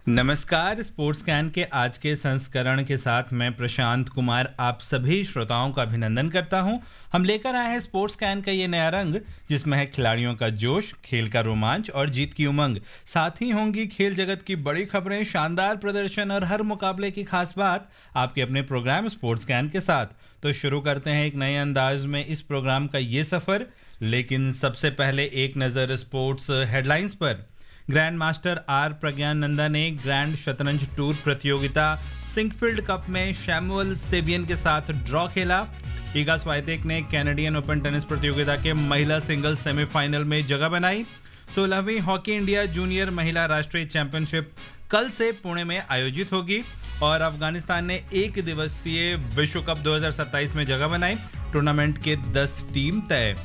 नमस्कार। Sports can के आज के संस्करण के साथ मैं प्रशांत कुमार आप सभी श्रोताओं का अभिनंदन करता हूं। हम लेकर आए हैं स्पोर्ट्स कैन का ये नया रंग, जिसमें है खिलाड़ियों का जोश, खेल का रोमांच और जीत की उमंग। साथ ही होंगी खेल जगत की बड़ी खबरें, शानदार प्रदर्शन और हर मुकाबले की खास बात आपके अपने प्रोग्राम स्पोर्ट्स कैन के साथ। तो शुरू करते हैं एक नए अंदाज में इस प्रोग्राम का ये सफर। लेकिन सबसे पहले एक नज़र स्पोर्ट्स हेडलाइंस पर। ग्रैंड मास्टर आर प्रज्ञानंदा ने ग्रैंड शतरंज टूर प्रतियोगिता सिंकफील्ड कप में सैमुअल सेवियन के साथ ड्रॉ खेला। इगा स्वाइतेक ने कैनेडियन ओपन टेनिस प्रतियोगिता के महिला सिंगल्स सेमीफाइनल में जगह बनाई। 16वीं हॉकी इंडिया जूनियर महिला राष्ट्रीय चैंपियनशिप कल से पुणे में आयोजित होगी। और अफगानिस्तान ने एक दिवसीय विश्व कप 2027 में जगह बनाई। टूर्नामेंट के 10 टीम तय।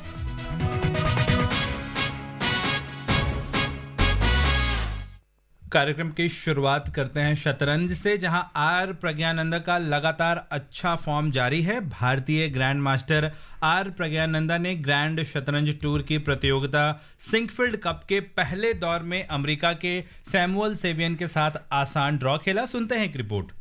कार्यक्रम की शुरुआत करते हैं शतरंज से, जहां आर प्रज्ञानंदा का लगातार अच्छा फॉर्म जारी है। भारतीय ग्रैंड मास्टर आर प्रज्ञानंदा ने ग्रैंड शतरंज टूर की प्रतियोगिता सिंकफील्ड कप के पहले दौर में अमेरिका के सैमुअल सेवियन के साथ आसान ड्रॉ खेला। सुनते हैं एक रिपोर्ट।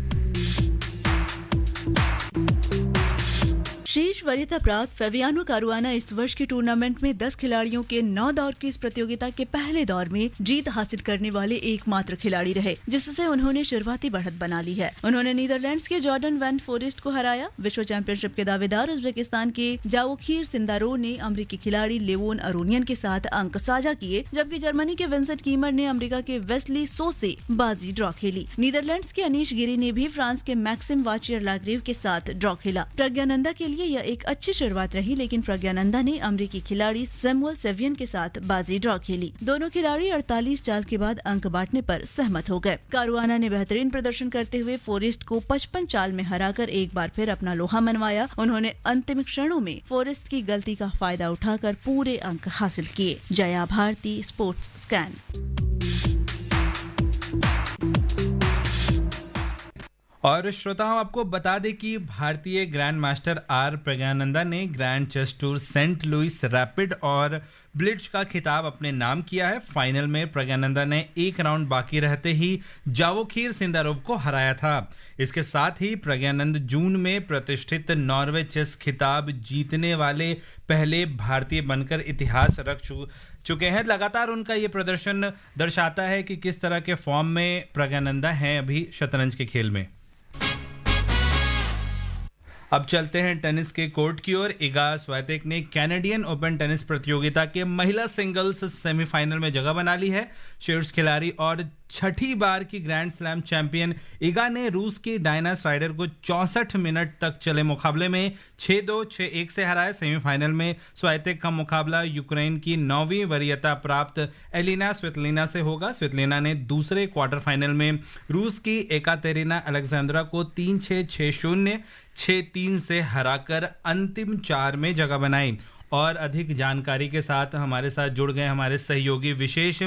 शीर्ष वरीयता प्राप्त फेवियानो कारुआना इस वर्ष के टूर्नामेंट में 10 खिलाड़ियों के 9 दौर की इस प्रतियोगिता के पहले दौर में जीत हासिल करने वाले एकमात्र खिलाड़ी रहे, जिससे उन्होंने शुरुआती बढ़त बना ली है। उन्होंने नीदरलैंड्स के जॉर्डन वैन फोरेस्ट को हराया। विश्व चैंपियनशिप के दावेदार उज्बेकिस्तान के जावोखिर सिंदारोव ने अमेरिकी खिलाड़ी लेवोन अरोनियन के साथ अंक साझा किए, जबकि जर्मनी के विंसेंट कीमर ने अमेरिका के वेस्ली सो से बाजी ड्रॉ खेली। नीदरलैंड्स के अनीश गिरी ने भी फ्रांस के मैक्सिम वाचियर लाग्रेव के साथ ड्रॉ खेला। प्रज्ञानंदा के लिए यह एक अच्छी शुरुआत रही, लेकिन प्रज्ञानंदा ने अमेरिकी खिलाड़ी सैमुअल सेवियन के साथ बाजी ड्रॉ खेली। दोनों खिलाड़ी 48 चाल के बाद अंक बांटने पर सहमत हो गए। कारुआना ने बेहतरीन प्रदर्शन करते हुए फोरेस्ट को 55 चाल में हराकर एक बार फिर अपना लोहा मनवाया। उन्होंने अंतिम क्षणों में फोरेस्ट की गलती का फायदा उठाकर पूरे अंक हासिल किए। Jaya Bharti, sports scan. और श्रोताओं, आपको बता दें कि भारतीय ग्रैंड मास्टर आर प्रज्ञानंदा ने grand chess tour Saint Louis rapid और ब्लिट्ज का खिताब अपने नाम किया है। फाइनल में प्रज्ञानंदा ने एक राउंड बाकी रहते ही जावोखिर सिंदारोव को हराया था। इसके साथ ही प्रज्ञानंद जून में प्रतिष्ठित नॉर्वे चेस खिताब जीतने वाले पहले भारतीय बनकर इतिहास रख चुके हैं। लगातार उनका ये प्रदर्शन दर्शाता है कि किस तरह के फॉर्म में प्रज्ञानंदा हैं अभी शतरंज के खेल में। अब चलते हैं टेनिस के कोर्ट की ओर। इगा स्वाइतेक ने कैनेडियन ओपन टेनिस प्रतियोगिता के महिला सिंगल्स सेमीफाइनल में जगह बना ली है। शीर्ष खिलाड़ी और छठी बार की ग्रैंड स्लैम चैंपियन इगा ने रूस की डायना स्राइडर को 64 मिनट तक चले मुकाबले में 6-2, 6-1 से हराया। सेमीफाइनल में स्वाइतेक का मुकाबला यूक्रेन की 9वीं वरीयता प्राप्त एलिना स्वितलिना से होगा। स्वितलिना ने दूसरे क्वार्टर फाइनल में रूस की एकातेरिना अलेक्जेंड्रा को 3-6, 6-0, 6-3 से हराकर अंतिम 4 में जगह बनाई। और अधिक जानकारी के साथ हमारे साथ जुड़ गए हमारे सहयोगी विशेष